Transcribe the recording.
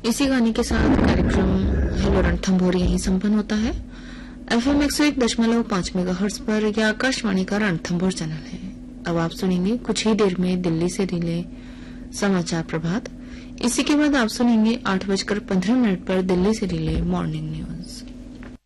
इसी गाने के साथ कार्यक्रम हेलो रणथंभौर यहीं संपन्न होता है। FM 101.5 मेगाहर्ट्ज पर यह आकाशवाणी का रणथंभौर चैनल है। अब आप सुनेंगे कुछ ही देर में दिल्ली से रिले समाचार प्रभात। इसी के बाद आप सुनेंगे 8:15 पर दिल्ली से रिले मॉर्निंग न्यूज।